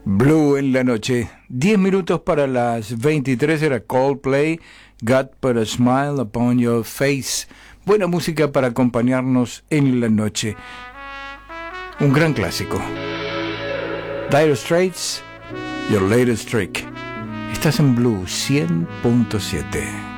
Blue en la noche, 10 minutos para las 23, era Coldplay, God Put a Smile Upon Your Face. Buena música para acompañarnos en la noche. Un gran clásico. Dire Straits, Your Latest Trick. Estás en Blue 100.7.